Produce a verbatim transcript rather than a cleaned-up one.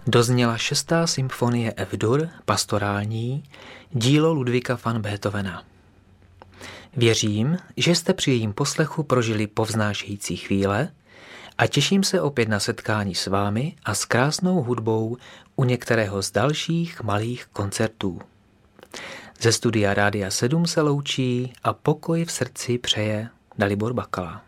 Dozněla šestá symfonie F-dur, pastorální, dílo Ludvíka van Beethovena. Věřím, že jste při jejím poslechu prožili povznášející chvíle a těším se opět na setkání s vámi a s krásnou hudbou u některého z dalších malých koncertů. Ze studia Rádia sedm se loučí a pokoj v srdci přeje Dalibor Bakala.